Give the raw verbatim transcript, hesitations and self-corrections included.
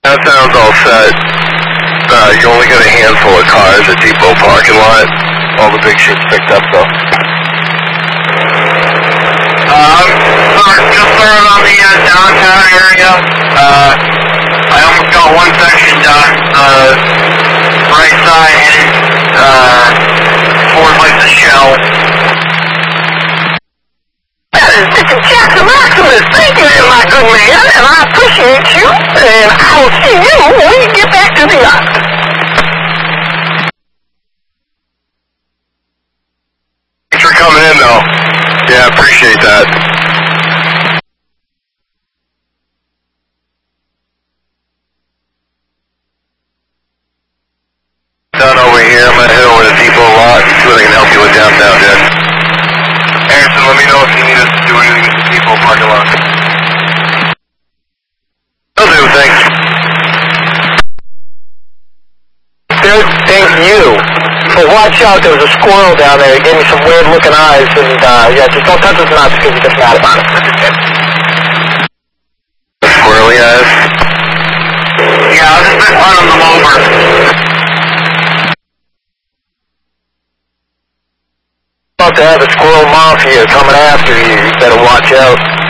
That sounds all set. Uh, you only got a handful of cars at Depot parking lot. All the big shit's picked up though. Uh, I'm just started on the uh, downtown area. Uh, I almost got one section done. Uh, right side headed uh, towards like the Shell. This is Jackson Maximus. Thank you, my good man, and I appreciate you. And I will see you when we get back to the office. Thanks for coming in though. Yeah, I appreciate that. Done over here. I'm gonna head over to Depot lot and see what I can help you with downtown, Jack. Harrison, let me know if you need us to do anything at the Depot parking lot. Will do, thanks. Dude, thank you. But watch out, there was a squirrel down there. He gave me some weird looking eyes, and uh, yeah, just don't touch his nuts because he gets mad about it. Squirrely eyes? Yeah, I've just been running them over. About to have a squirrel mafia coming after you. You better watch out.